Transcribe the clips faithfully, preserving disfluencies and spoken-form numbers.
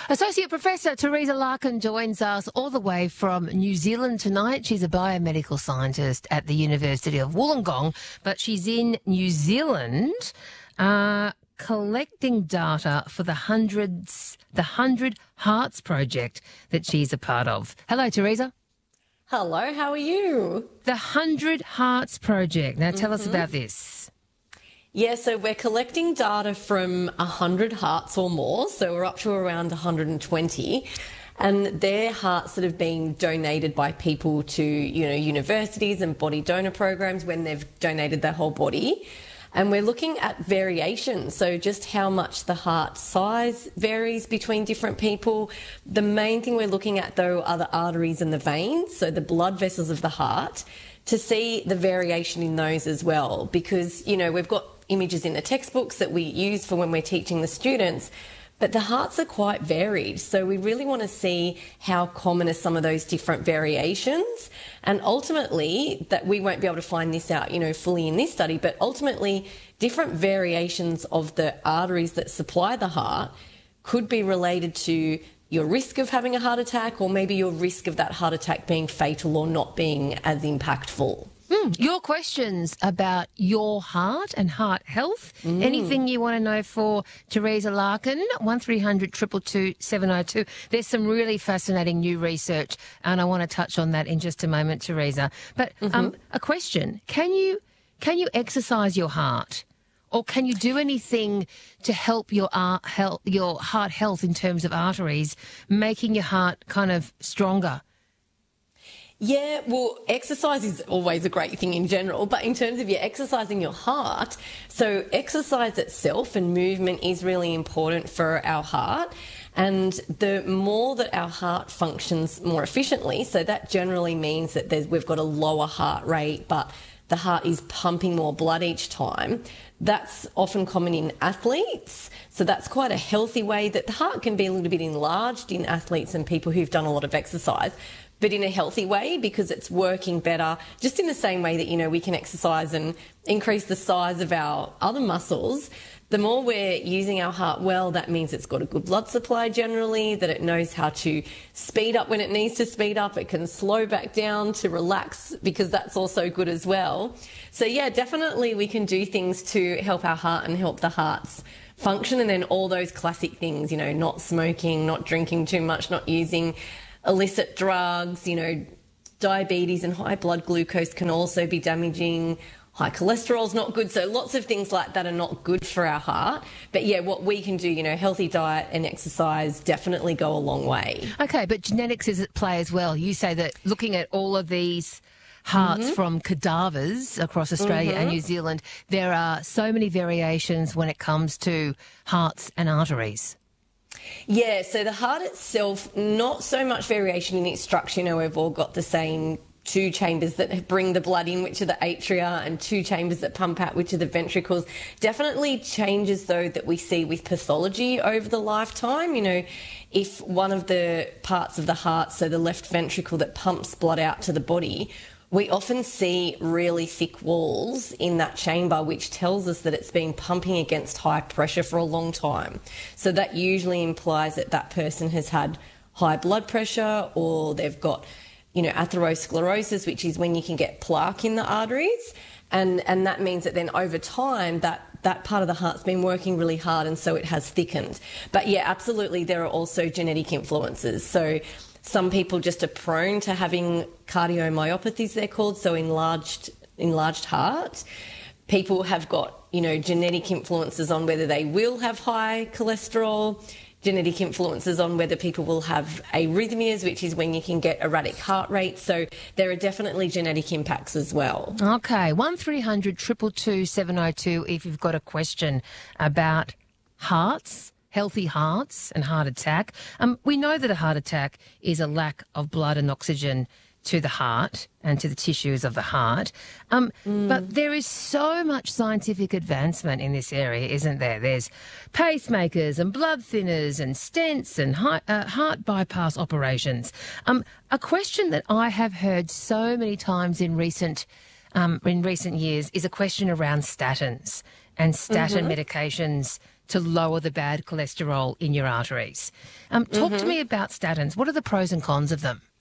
Associate Professor Teresa Larkin joins us all the way from New Zealand tonight. She's a biomedical scientist at the University of Wollongong, but she's in New Zealand uh, collecting data for the hundreds, the Hundred Hearts project that she's a part of. Hello, Teresa. Hello, how are you? The Hundred Hearts project. Now, tell mm-hmm. us about this. Yeah, so we're collecting data from one hundred hearts or more, so we're up to around one hundred twenty, and they're hearts that have been donated by people to, you know, universities and body donor programs when they've donated their whole body. And we're looking at variation, so just how much the heart size varies between different people. The main thing we're looking at, though, are the arteries and the veins, so the blood vessels of the heart, to see the variation in those as well, because, you know, we've got images in the textbooks that we use for when we're teaching the students, but the hearts are quite varied. So we really want to see how common are some of those different variations. And ultimately, that we won't be able to find this out, you know, fully in this study, but ultimately different variations of the arteries that supply the heart could be related to your risk of having a heart attack, or maybe your risk of that heart attack being fatal or not being as impactful. Mm, your questions about your heart and heart health, mm. anything you want to know for Teresa Larkin, one three hundred two two two seven oh two. There's some really fascinating new research, and I want to touch on that in just a moment, Teresa. But mm-hmm. um, a question, can you can you exercise your heart? Or can you do anything to help your art, health, your heart health in terms of arteries, making your heart kind of stronger? Yeah, well, exercise is always a great thing in general, but in terms of you exercising your heart, so exercise itself and movement is really important for our heart. And the more that our heart functions more efficiently, so that generally means that there's, we've got a lower heart rate, but the heart is pumping more blood each time. That's often common in athletes. So that's quite a healthy way that the heart can be a little bit enlarged in athletes and people who've done a lot of exercise, but in a healthy way, because it's working better, just in the same way that, you know, we can exercise and increase the size of our other muscles. The more we're using our heart well, that means it's got a good blood supply generally, that it knows how to speed up when it needs to speed up. It can slow back down to relax, because that's also good as well. So, yeah, definitely we can do things to help our heart and help the heart's function. And then all those classic things, you know, not smoking, not drinking too much, not using illicit drugs, you know, diabetes and high blood glucose can also be damaging. High cholesterol is not good. So lots of things like that are not good for our heart. But yeah, what we can do, you know, healthy diet and exercise definitely go a long way. Okay, but genetics is at play as well. You say that looking at all of these hearts mm-hmm. from cadavers across Australia mm-hmm. and New Zealand, there are so many variations when it comes to hearts and arteries. Yeah, so the heart itself, not so much variation in its structure. You know, we've all got the same two chambers that bring the blood in, which are the atria, and two chambers that pump out, which are the ventricles. Definitely changes, though, that we see with pathology over the lifetime. You know, if one of the parts of the heart, so the left ventricle that pumps blood out to the body, we often see really thick walls in that chamber, which tells us that it's been pumping against high pressure for a long time. So that usually implies that that person has had high blood pressure, or they've got, you know, atherosclerosis, which is when you can get plaque in the arteries. And, and that means that then over time that, that part of the heart's been working really hard, and so it has thickened. But yeah, absolutely, there are also genetic influences. So some people just are prone to having cardiomyopathies, they're called, so enlarged enlarged heart. People have got, you know, genetic influences on whether they will have high cholesterol, genetic influences on whether people will have arrhythmias, which is when you can get erratic heart rate. So there are definitely genetic impacts as well. Okay, one three hundred two two two seven oh two if you've got a question about hearts, healthy hearts and heart attack. Um, we know that a heart attack is a lack of blood and oxygen to the heart and to the tissues of the heart. Um, mm. But there is so much scientific advancement in this area, isn't there? There's pacemakers and blood thinners and stents and hi- uh, heart bypass operations. Um, a question that I have heard so many times in recent um, in recent years is a question around statins and statin mm-hmm. medications to lower the bad cholesterol in your arteries. Um, talk Mm-hmm. to me about statins. What are the pros and cons of them?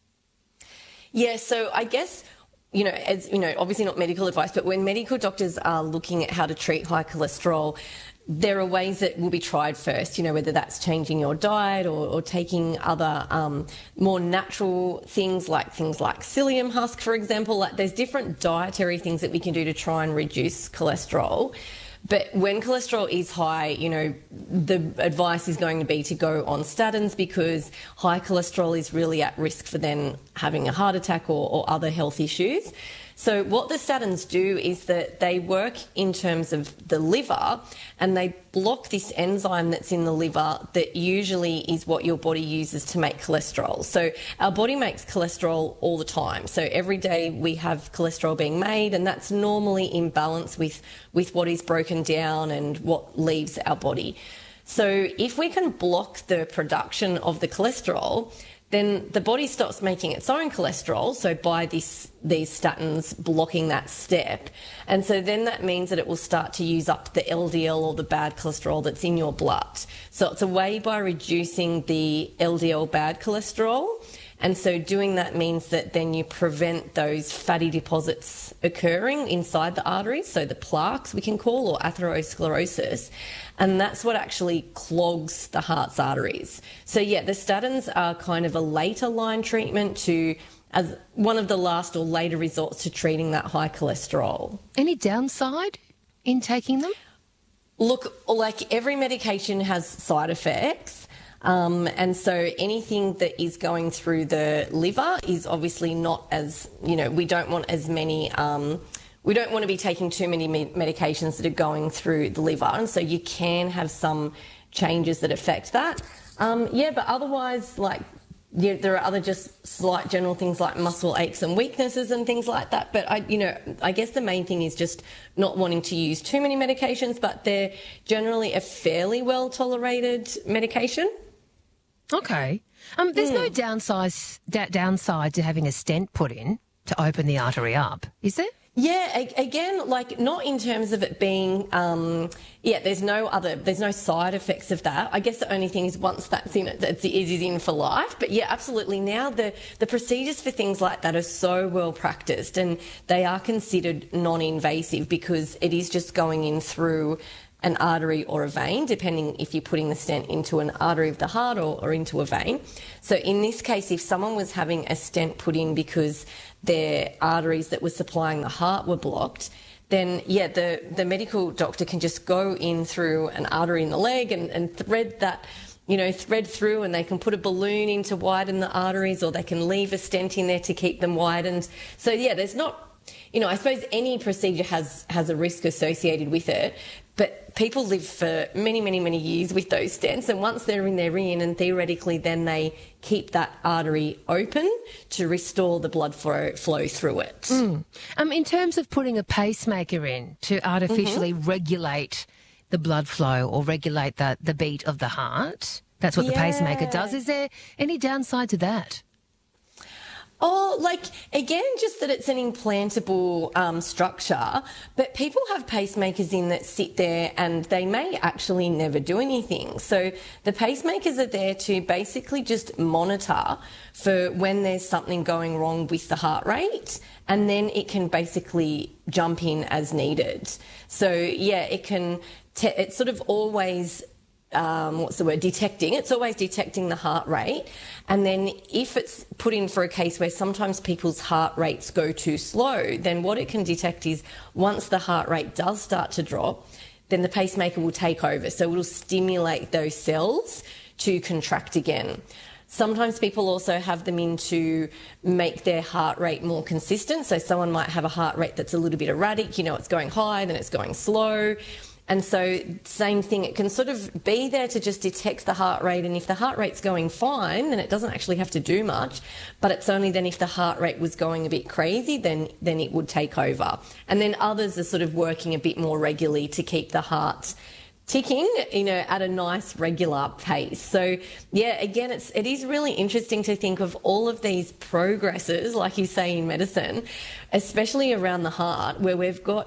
Yeah, so I guess, you know, as you know, obviously not medical advice, but when medical doctors are looking at how to treat high cholesterol, there are ways that will be tried first, you know, whether that's changing your diet or, or taking other um, more natural things like things like psyllium husk, for example. Like there's different dietary things that we can do to try and reduce cholesterol. But when cholesterol is high, you know, the advice is going to be to go on statins because high cholesterol is really at risk for then having a heart attack or, or other health issues. So what the statins do is that they work in terms of the liver and they block this enzyme that's in the liver that usually is what your body uses to make cholesterol. So our body makes cholesterol all the time. So every day we have cholesterol being made and that's normally in balance with, with what is broken down and what leaves our body. So if we can block the production of the cholesterol, then the body stops making its own cholesterol, so by this, these statins blocking that step. And so then that means that it will start to use up the L D L or the bad cholesterol that's in your blood. So it's a way by reducing the L D L bad cholesterol. And so doing that means that then you prevent those fatty deposits occurring inside the arteries, so the plaques we can call, or atherosclerosis. And that's what actually clogs the heart's arteries. So yeah, the statins are kind of a later line treatment to, as one of the last or later resorts to treating that high cholesterol. Any downside in taking them? Look, like every medication has side effects. Um, and so anything that is going through the liver is obviously not as, you know, we don't want as many, um, we don't want to be taking too many med- medications that are going through the liver. And so you can have some changes that affect that. Um, yeah, but otherwise, like, yeah, there are other just slight general things like muscle aches and weaknesses and things like that. But, I, you know, I guess the main thing is just not wanting to use too many medications, but they're generally a fairly well-tolerated medication. Okay. Um, there's Mm. no downside, da- downside to having a stent put in to open the artery up, is there? Yeah, a- again, like not in terms of it being, um, yeah, there's no other, there's no side effects of that. I guess the only thing is once that's in it, it's, it is in for life. But yeah, absolutely. Now the, the procedures for things like that are so well practiced and they are considered non-invasive because it is just going in through an artery or a vein, depending if you're putting the stent into an artery of the heart or, or into a vein. So in this case, if someone was having a stent put in because their arteries that were supplying the heart were blocked, then yeah, the, the medical doctor can just go in through an artery in the leg and, and thread that, you know, thread through, and they can put a balloon in to widen the arteries, or they can leave a stent in there to keep them widened. So yeah, there's not, you know, I suppose any procedure has, has a risk associated with it, but people live for many, many, many years with those stents, and once they're in, they're in, and theoretically then they keep that artery open to restore the blood flow, flow through it. Mm. Um, in terms of putting a pacemaker in to artificially mm-hmm. regulate the blood flow or regulate the, the beat of the heart, that's what yeah. the pacemaker does. Is there any downside to that? Oh, like, again, just that it's an implantable um, structure, but people have pacemakers in that sit there and they may actually never do anything. So the pacemakers are there to basically just monitor for when there's something going wrong with the heart rate, and then it can basically jump in as needed. So, yeah, it can, te- it's sort of always... Um, what's the word, detecting. It's always detecting the heart rate. And then if it's put in for a case where sometimes people's heart rates go too slow, then what it can detect is once the heart rate does start to drop, then the pacemaker will take over. So it will stimulate those cells to contract again. Sometimes people also have them in to make their heart rate more consistent. So someone might have a heart rate that's a little bit erratic, you know, it's going high, then it's going slow. And so, same thing, it can sort of be there to just detect the heart rate, and if the heart rate's going fine, then it doesn't actually have to do much, but it's only then if the heart rate was going a bit crazy, then, then it would take over. And then others are sort of working a bit more regularly to keep the heart ticking, you know, at a nice regular pace. So, yeah, again, it's, it is really interesting to think of all of these progresses, like you say in medicine, especially around the heart, where we've got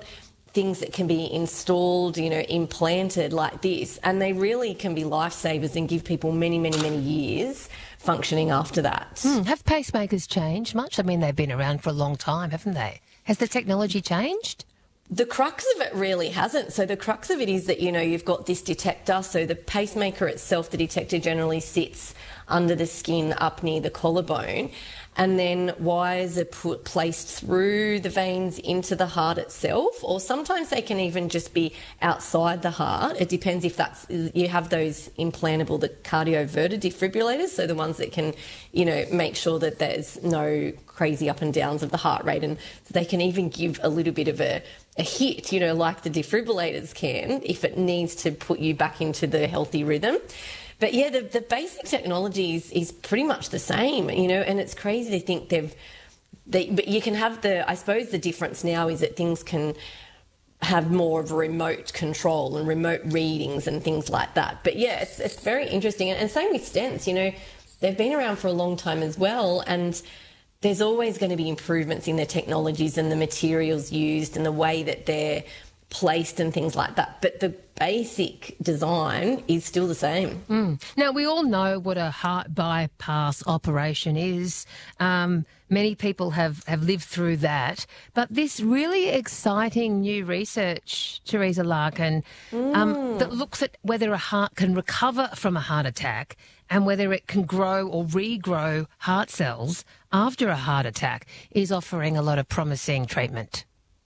things that can be installed, you know, implanted like this, and they really can be lifesavers and give people many, many, many years functioning after that. Mm, have pacemakers changed much? I mean, they've been around for a long time, haven't they? Has the technology changed? The crux of it really hasn't. So the crux of it is that, you know, you've got this detector. So the pacemaker itself, the detector generally sits under the skin up near the collarbone. And then wires are put, placed through the veins into the heart itself, or sometimes they can even just be outside the heart. It depends if that's, you have those implantable, the cardioverter defibrillators, so the ones that can, you know, make sure that there's no crazy up and downs of the heart rate, and they can even give a little bit of a, a hit, you know, like the defibrillators can, if it needs to put you back into the healthy rhythm. But yeah, the, the basic technology is, is pretty much the same, you know, and it's crazy to think they've, they, but you can have the, I suppose the difference now is that things can have more of a remote control and remote readings and things like that. But yeah, it's, it's very interesting. And, and same with stents, you know, they've been around for a long time as well. And there's always going to be improvements in their technologies and the materials used and the way that they're placed and things like that. But the basic design is still the same. Mm. Now, we all know what a heart bypass operation is. Um, many people have, have lived through that. But this really exciting new research, Teresa Larkin, mm. um, that looks at whether a heart can recover from a heart attack and whether it can grow or regrow heart cells after a heart attack, is offering a lot of promising treatment.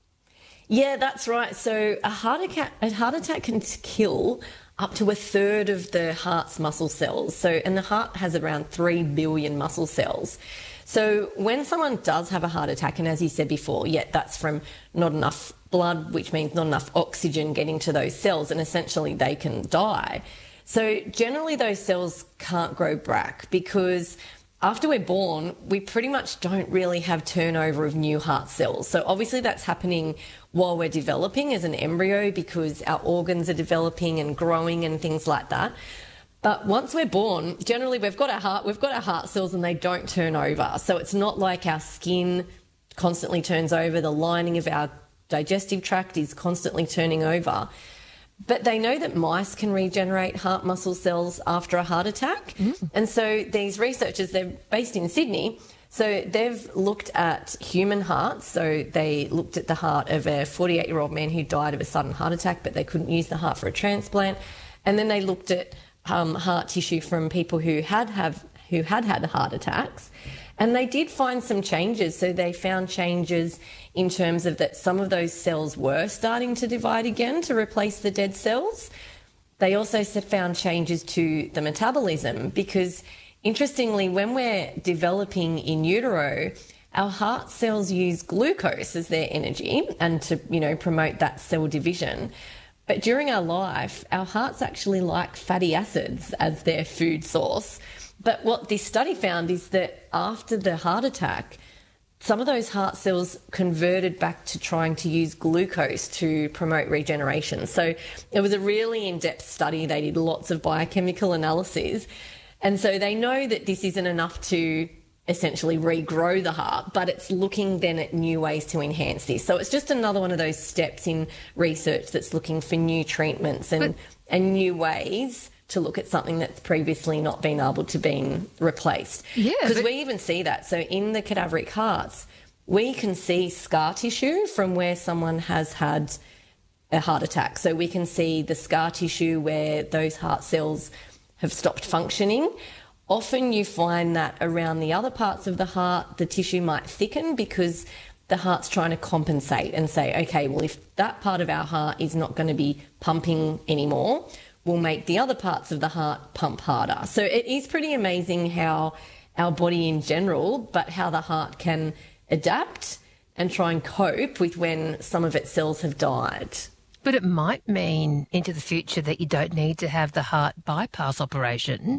Yeah, that's right. So a heart attack, a heart attack can kill up to a third of the heart's muscle cells. So, and the heart has around three billion muscle cells. So when someone does have a heart attack, and as you said before, yeah, that's from not enough blood, which means not enough oxygen getting to those cells, and essentially they can die. So generally those cells can't grow back because after we're born, we pretty much don't really have turnover of new heart cells. So obviously that's happening while we're developing as an embryo because our organs are developing and growing and things like that. But once we're born, generally we've got our heart, we've got our heart cells and they don't turn over. So it's not like our skin constantly turns over, the lining of our digestive tract is constantly turning over. But they know that mice can regenerate heart muscle cells after a heart attack. Mm. And so these researchers, they're based in Sydney, so they've looked at human hearts. So they looked at the heart of a forty-eight-year-old man who died of a sudden heart attack, but they couldn't use the heart for a transplant. And then they looked at um, heart tissue from people who had, have, who had had heart attacks. And they did find some changes. So they found changes in terms of that some of those cells were starting to divide again to replace the dead cells. They also found changes to the metabolism because, interestingly, when we're developing in utero, our heart cells use glucose as their energy and to, you know, promote that cell division. But during our life, our hearts actually like fatty acids as their food source. But what this study found is that after the heart attack, some of those heart cells converted back to trying to use glucose to promote regeneration. So it was a really in-depth study. They did lots of biochemical analyses. And so they know that this isn't enough to essentially regrow the heart, but it's looking then at new ways to enhance this. So it's just another one of those steps in research that's looking for new treatments and, but, and new ways to look at something that's previously not been able to be replaced. Yeah. Because but... we even see that. So in the cadaveric hearts, we can see scar tissue from where someone has had a heart attack. So we can see the scar tissue where those heart cells have stopped functioning. Often you find that around the other parts of the heart, the tissue might thicken because the heart's trying to compensate and say, okay, well, if that part of our heart is not going to be pumping anymore, will make the other parts of the heart pump harder. So it is pretty amazing how our body in general, but how the heart can adapt and try and cope with when some of its cells have died. But it might mean into the future that you don't need to have the heart bypass operation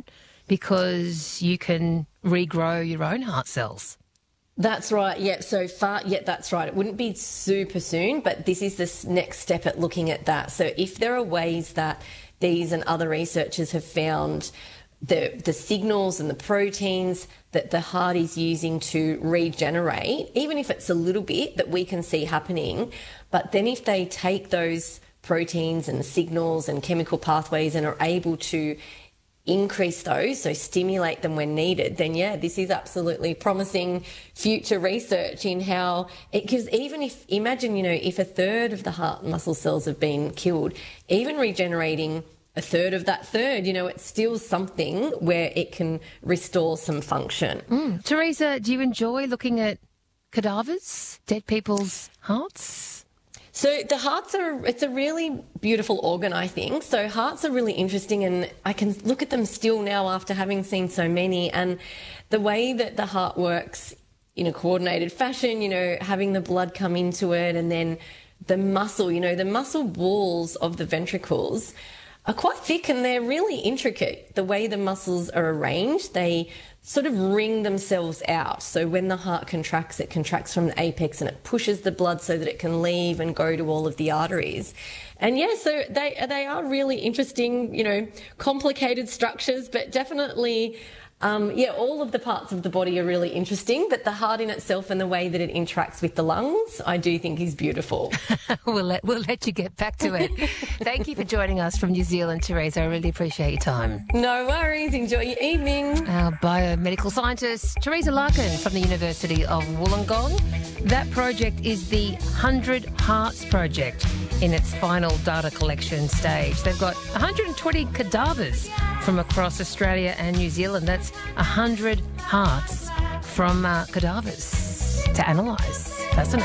because you can regrow your own heart cells. That's right. Yeah. So far, yeah, that's right. It wouldn't be super soon, but this is the next step at looking at that. So if there are ways that these and other researchers have found the the signals and the proteins that the heart is using to regenerate, even if it's a little bit that we can see happening. But then if they take those proteins and signals and chemical pathways and are able to increase those, so stimulate them when needed, then yeah, this is absolutely promising future research in how it, because even if, imagine, you know, if a third of the heart muscle cells have been killed, even regenerating a third of that third, you know, it's still something where it can restore some function. Mm. Teresa, do you enjoy looking at cadavers, dead people's hearts? So the hearts are, it's a really beautiful organ, I think. So hearts are really interesting, and I can look at them still now after having seen so many. And the way that the heart works in a coordinated fashion, you know, having the blood come into it, and then the muscle, you know, the muscle walls of the ventricles are quite thick and they're really intricate. The way the muscles are arranged, they sort of ring themselves out. So when the heart contracts, it contracts from the apex and it pushes the blood so that it can leave and go to all of the arteries. And yeah, so they they are really interesting, you know, complicated structures, but definitely, um, yeah, all of the parts of the body are really interesting, but the heart in itself and the way that it interacts with the lungs, I do think is beautiful. we'll, let, we'll let you get back to it. Thank you for joining us from New Zealand, Teresa. I really appreciate your time. No worries. Enjoy your evening. Our biomedical scientist, Teresa Larkin from the University of Wollongong. That project is the one hundred Hearts Project in its final data collection stage. They've got one hundred twenty cadavers from across Australia and New Zealand. That's one hundred hearts from uh, cadavers to analyse. Fascinating.